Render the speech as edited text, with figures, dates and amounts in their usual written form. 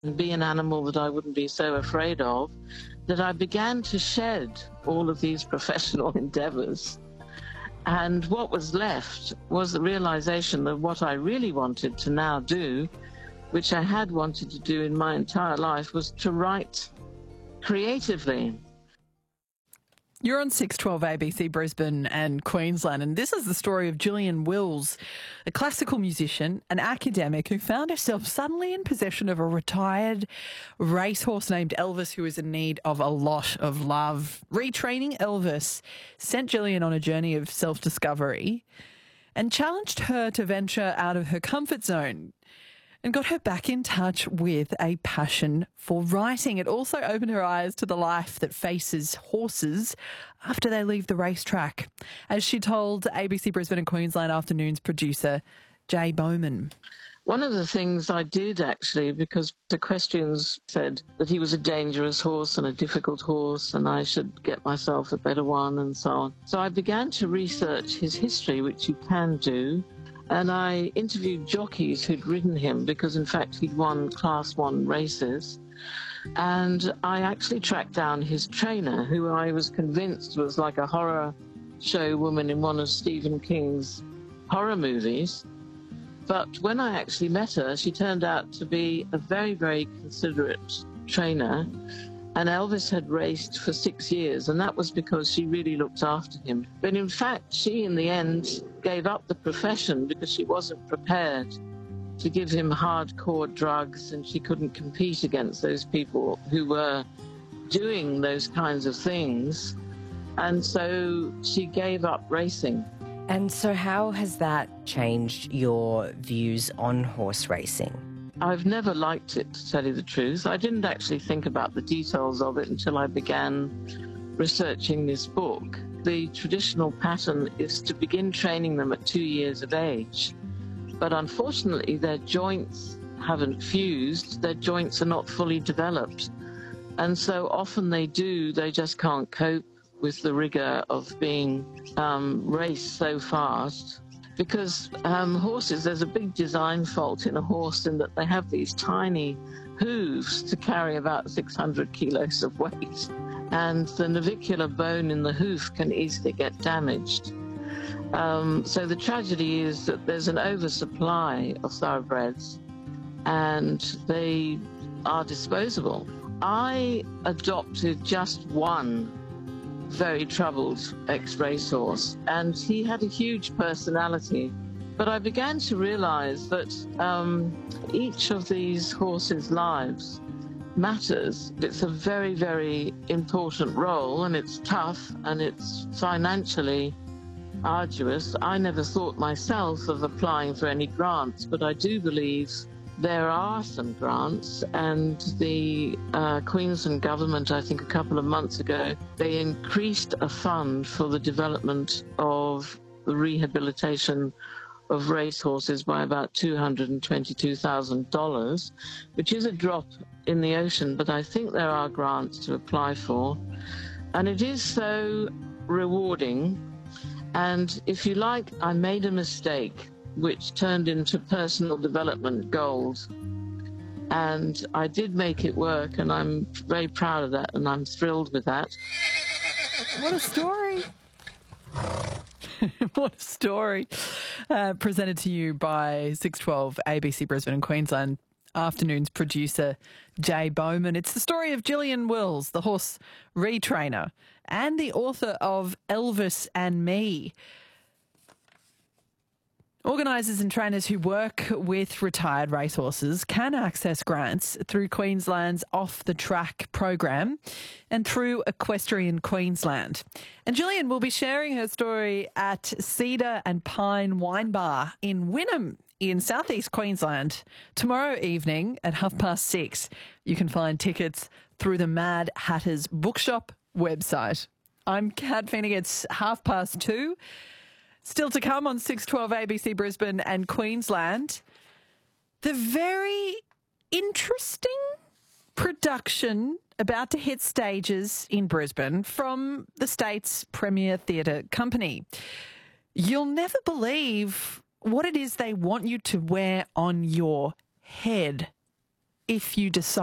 and be an animal that I wouldn't be so afraid of, that I began to shed all of these professional endeavors. And what was left was the realization that what I really wanted to now do, which I had wanted to do in my entire life, was to write creatively. You're on 612 ABC Brisbane and Queensland, and this is the story of Gillian Wills, a classical musician, an academic who found herself suddenly in possession of a retired racehorse named Elvis who was in need of a lot of love. Retraining Elvis sent Gillian on a journey of self-discovery and challenged her to venture out of her comfort zone and got her back in touch with a passion for writing. It also opened her eyes to the life that faces horses after they leave the racetrack, as she told ABC Brisbane and Queensland Afternoons producer Jay Bowman. One of the things I did, actually, because the questions said that he was a dangerous horse and a difficult horse and I should get myself a better one and so on. So I began to research his history, which you can do. And I interviewed jockeys who'd ridden him because, in fact, he'd won Class 1 races. And I actually tracked down his trainer, who I was convinced was like a horror show woman in one of Stephen King's horror movies. But when I actually met her, she turned out to be a very, very considerate trainer. And Elvis had raced for 6 years, and that was because she really looked after him. But in fact, she, in the end, gave up the profession because she wasn't prepared to give him hardcore drugs, and she couldn't compete against those people who were doing those kinds of things. And so she gave up racing. And so how has that changed your views on horse racing? I've never liked it, to tell you the truth. I didn't actually think about the details of it until I began researching this book. The traditional pattern is to begin training them at 2 years of age. But unfortunately, their joints haven't fused. Their joints are not fully developed. And so often they just can't cope with the rigor of being raced so fast. Because horses, there's a big design fault in a horse in that they have these tiny hooves to carry about 600 kilos of weight. And the navicular bone in the hoof can easily get damaged. So the tragedy is that there's an oversupply of thoroughbreds and they are disposable. I adopted just one very troubled ex-racehorse, and he had a huge personality. But I began to realize that each of these horses' lives matters. It's a very, very important role, and it's tough, and it's financially arduous. I never thought myself of applying for any grants, but I do believe there are some grants, and the Queensland government, I think a couple of months ago, they increased a fund for the development of the rehabilitation of racehorses by about $222,000, which is a drop in the ocean, but I think there are grants to apply for. And it is so rewarding. And if you like, I made a mistake which turned into personal development goals. And I did make it work, and I'm very proud of that, and I'm thrilled with that. What a story. What a story. Presented to you by 612 ABC Brisbane and Queensland Afternoons producer Jay Bowman. It's the story of Gillian Wills, the horse retrainer, and the author of Elvis and Me. Organisers and trainers who work with retired racehorses can access grants through Queensland's Off the Track program and through Equestrian Queensland. And Gillian will be sharing her story at Cedar and Pine Wine Bar in Wynnum in southeast Queensland tomorrow evening at 6:30. You can find tickets through the Mad Hatters Bookshop website. I'm Kat Phoenix. It's 2:30. Still to come on 612 ABC Brisbane and Queensland, the very interesting production about to hit stages in Brisbane from the state's premier theatre company. You'll never believe what it is they want you to wear on your head. if you decide